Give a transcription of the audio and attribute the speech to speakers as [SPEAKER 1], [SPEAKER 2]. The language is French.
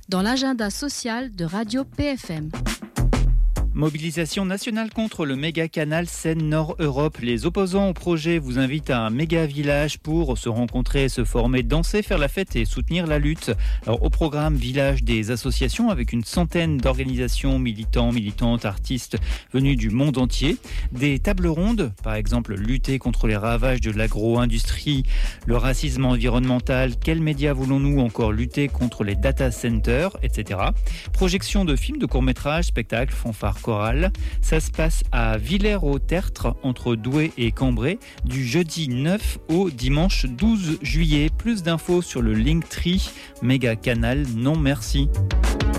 [SPEAKER 1] dans l'agenda social de Radio PFM.
[SPEAKER 2] Mobilisation nationale contre le méga canal Seine-Nord-Europe. Les opposants au projet vous invitent à un méga village pour se rencontrer, se former, danser, faire la fête et soutenir la lutte. Alors, au programme village des associations avec une centaine d'organisations, militants, militantes, artistes venus du monde entier. Des tables rondes, par exemple lutter contre les ravages de l'agro-industrie, le racisme environnemental, quels médias voulons-nous, encore lutter contre les data centers, etc. Projection de films, de courts-métrages, spectacles, fanfares, chorale. Ça se passe à Villers-au-Tertre, entre Douai et Cambrai, du jeudi 9 au dimanche 12 juillet. Plus d'infos sur le Linktree. Méga Canal, non merci.